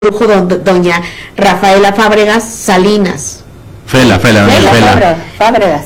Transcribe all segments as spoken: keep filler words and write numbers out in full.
produjo don, doña Rafaela Fábregas Salinas. Fela, Fela, doña Fela, Fela. Fábregas.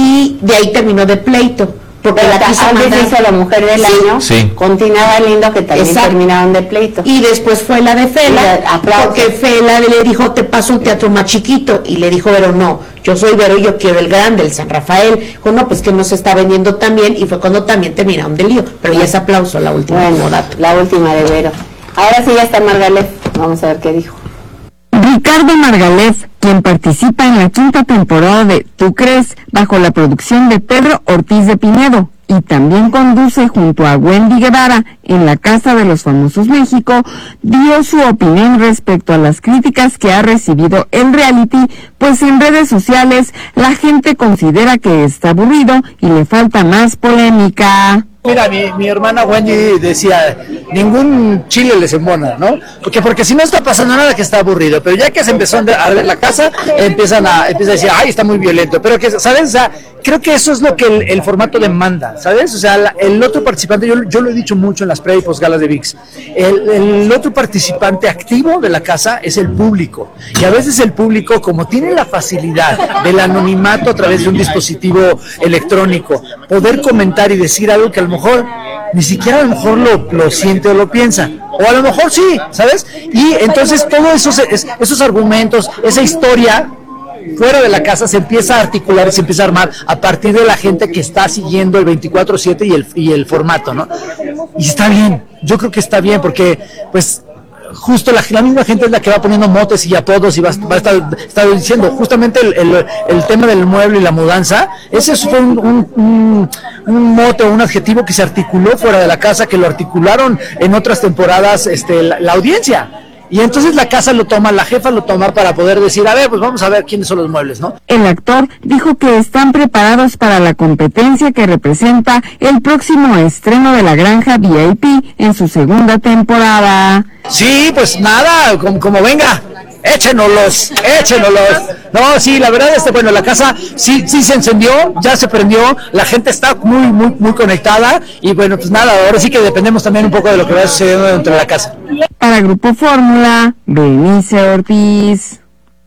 Y de ahí terminó de pleito. Porque Pero la quiso antes mandar. hizo La Mujer del Sí, Año, sí. Continúa Lindo, que también Exacto. terminaron de pleito. Y después fue la de Fela, Y la- aplausos. porque Fela le dijo, te paso un teatro más chiquito, y le dijo Vero, no, yo soy Vero y yo quiero el grande, el San Rafael. Dijo, no, pues que no se está vendiendo tan bien, y fue cuando también terminaron de lío, pero ya es aplauso la última. Bueno, dato. la última de Vero. Ahora sí ya está Margalef, vamos a ver qué dijo. Ricardo Margalef, quien participa en la quinta temporada de Tú Crees, bajo la producción de Pedro Ortiz de Pinedo, y también conduce junto a Wendy Guevara en La Casa de los Famosos México, dio su opinión respecto a las críticas que ha recibido el reality, pues en redes sociales la gente considera que está aburrido y le falta más polémica. Mira, mi, mi hermana Wendy decía, ningún chile les embona, ¿no? Porque porque si no está pasando nada que está aburrido, pero ya que se empezó a ver la casa, empiezan a, empiezan a decir, ay, está muy violento, pero que, ¿sabes? O sea, creo que eso es lo que el, el formato demanda, ¿sabes? O sea, la, el otro participante, yo, yo lo he dicho mucho en las pre y posgalas de V I X, el, el otro participante activo de la casa es el público, y a veces el público, como tiene la facilidad del anonimato a través de un dispositivo electrónico, poder comentar y decir algo que a lo mejor ni siquiera a lo mejor lo, lo siente o lo piensa, o a lo mejor sí, ¿sabes? Y entonces todos esos, esos argumentos, esa historia fuera de la casa se empieza a articular y se empieza a armar a partir de la gente que está siguiendo el veinticuatro siete y el, y el formato, ¿no? Y está bien, yo creo que está bien porque pues justo la, la misma gente es la que va poniendo motes y apodos y va, va a estar, estar diciendo justamente el, el, el tema del mueble y la mudanza, ese fue un, un, un, un mote o un adjetivo que se articuló fuera de la casa, que lo articularon en otras temporadas este, la, la audiencia. Y entonces la casa lo toma, la jefa lo toma para poder decir, a ver, pues vamos a ver quiénes son los muebles, ¿no? El actor dijo que están preparados para la competencia que representa el próximo estreno de La Granja V I P en su segunda temporada. Sí, pues nada, como, como venga, échenolos, échenolos. No, sí, la verdad, este, bueno, la casa sí, sí se encendió, ya se prendió, la gente está muy, muy, muy conectada y bueno, pues nada, ahora sí que dependemos también un poco de lo que vaya sucediendo dentro de la casa. Para Grupo Fórmula, Berenice Ortiz.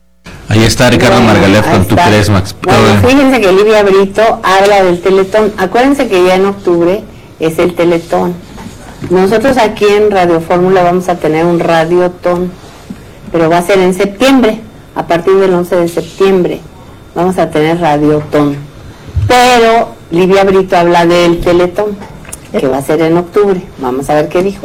Ahí está Ricardo Bueno, Margalef ahí con Tú está. Crees, Max. Bueno, fíjense que Livia Brito habla del Teletón. Acuérdense que ya en octubre es el Teletón. Nosotros aquí en Radio Fórmula vamos a tener un Radiotón, pero va a ser en septiembre, a partir del once de septiembre vamos a tener Radiotón. Pero Livia Brito habla del Teletón, que va a ser en octubre. Vamos a ver qué dijo.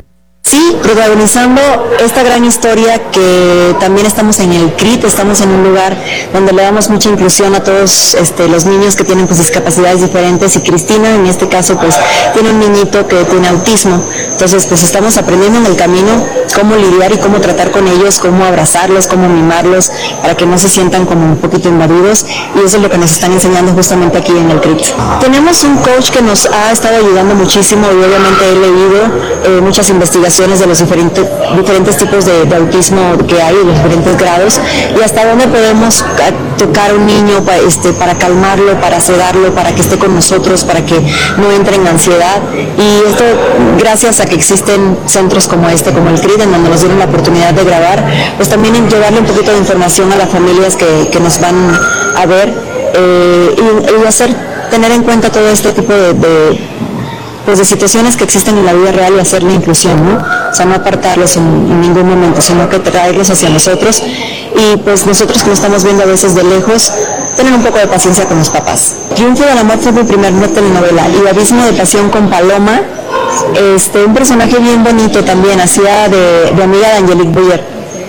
Sí, protagonizando esta gran historia que también estamos en el C R I T, estamos en un lugar donde le damos mucha inclusión a todos este, los niños que tienen pues discapacidades diferentes, y Cristina en este caso pues tiene un niñito que tiene autismo, entonces pues estamos aprendiendo en el camino cómo lidiar y cómo tratar con ellos, cómo abrazarlos, cómo mimarlos para que no se sientan como un poquito invadidos, y eso es lo que nos están enseñando justamente aquí en el C R I T. Tenemos un coach que nos ha estado ayudando muchísimo y obviamente he leído eh, muchas investigaciones de los diferentes, diferentes tipos de, de autismo que hay, de los diferentes grados, y hasta dónde podemos tocar a un niño para, este, para calmarlo, para sedarlo, para que esté con nosotros, para que no entre en ansiedad. Y esto gracias a que existen centros como este, como el C R I T, en donde nos dieron la oportunidad de grabar, pues también en llevarle un poquito de información a las familias que, que nos van a ver eh, y, y hacer, tener en cuenta todo este tipo de, de pues de situaciones que existen en la vida real y hacer la inclusión, ¿no? O sea, no apartarlos en, en ningún momento, sino que traerlos hacia nosotros, y pues nosotros que lo estamos viendo a veces de lejos, tener un poco de paciencia con los papás. Triunfo del amor fue mi primer telenovela, y Abismo de Pasión con Paloma, este, un personaje bien bonito también, hacía de, de amiga de Angelique Boyer,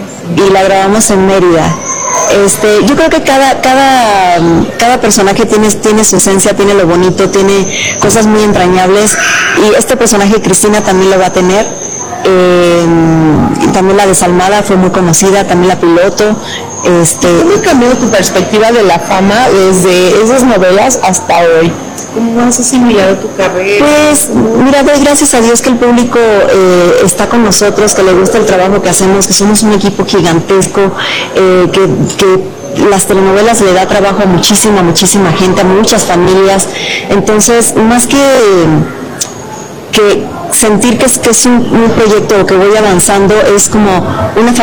y la grabamos en Mérida. Este, yo creo que cada, cada, cada personaje tiene, tiene su esencia, tiene lo bonito, tiene cosas muy entrañables, y este personaje Cristina también lo va a tener. Eh, y también la desalmada fue muy conocida, también la piloto. Este, ¿Cómo ha cambiado tu perspectiva de la fama desde esas novelas hasta hoy? ¿Cómo has asimilado tu carrera? Pues, mira, doy gracias a Dios que el público eh, está con nosotros, que le gusta el trabajo que hacemos, que somos un equipo gigantesco, eh, que, que las telenovelas le da trabajo a muchísima, muchísima gente, a muchas familias. Entonces, más que, que sentir que es, que es un, un proyecto que voy avanzando, es como una